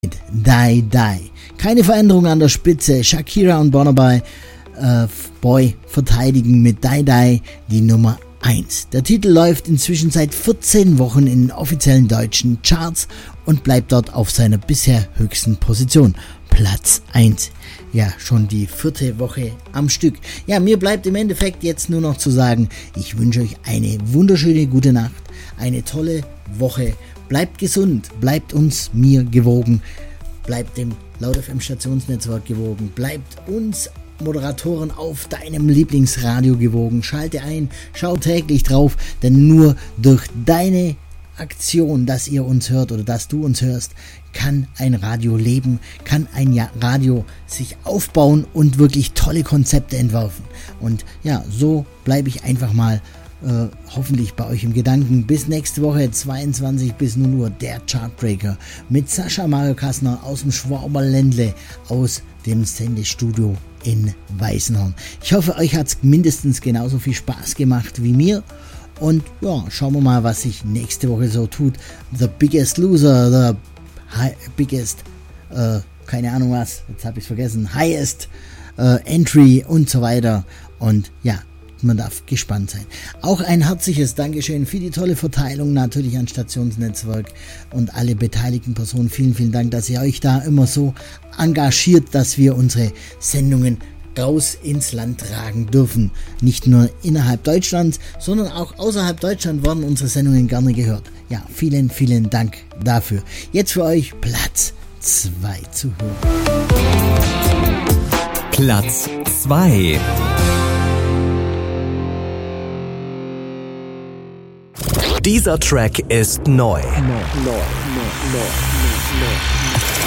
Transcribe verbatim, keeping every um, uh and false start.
Die Die. Keine Veränderung an der Spitze. Shakira und Burna äh, Boy verteidigen mit Die Die die Nummer eins. Der Titel läuft inzwischen seit vierzehn Wochen in den offiziellen deutschen Charts und bleibt dort auf seiner bisher höchsten Position. Platz eins. Ja, schon die vierte Woche am Stück. Ja, mir bleibt im Endeffekt jetzt nur noch zu sagen, ich wünsche euch eine wunderschöne gute Nacht, eine tolle Woche. Bleibt gesund, bleibt uns, mir gewogen, bleibt dem Laut F M Stationsnetzwerk gewogen, bleibt uns Moderatoren auf deinem Lieblingsradio gewogen. Schalte ein, schau täglich drauf, denn nur durch deine Aktion, dass ihr uns hört oder dass du uns hörst, kann ein Radio leben, kann ein Radio sich aufbauen und wirklich tolle Konzepte entwerfen. Und ja, so bleibe ich einfach mal äh, hoffentlich bei euch im Gedanken. Bis nächste Woche, zweiundzwanzig bis null Uhr, der Chartbreaker mit Sascha Mario Kassner aus dem Schwaberländle, aus dem Sendestudio in Weißenhorn. Ich hoffe, euch hat es mindestens genauso viel Spaß gemacht wie mir. Und ja, schauen wir mal, was sich nächste Woche so tut. The Biggest Loser, the high, Biggest, äh, keine Ahnung was, jetzt habe ich es vergessen, Highest äh, Entry und so weiter. Und ja, man darf gespannt sein. Auch ein herzliches Dankeschön für die tolle Verteilung natürlich an Stationsnetzwerk und alle beteiligten Personen. Vielen, vielen Dank, dass ihr euch da immer so engagiert, dass wir unsere Sendungen raus ins Land tragen dürfen. Nicht nur innerhalb Deutschlands, sondern auch außerhalb Deutschland werden unsere Sendungen gerne gehört. Ja, vielen, vielen Dank dafür. Jetzt für euch Platz zwei zu hören. Platz zwei. Dieser Track ist neu. No, no, no, no, no, no.